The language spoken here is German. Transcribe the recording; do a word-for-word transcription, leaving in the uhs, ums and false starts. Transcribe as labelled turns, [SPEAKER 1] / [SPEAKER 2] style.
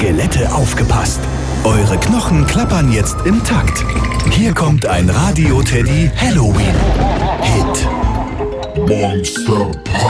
[SPEAKER 1] Skelette aufgepasst. Eure Knochen klappern jetzt im Takt. Hier kommt ein Radio Teddy Halloween Hit.
[SPEAKER 2] Monster Punch.